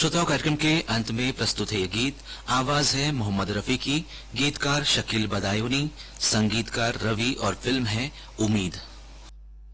श्रोताओं, कार्यक्रम के अंत में प्रस्तुत है ये गीत। आवाज है मोहम्मद रफी की, गीतकार शकील बदायूनी, संगीतकार रवि और फिल्म है उम्मीद।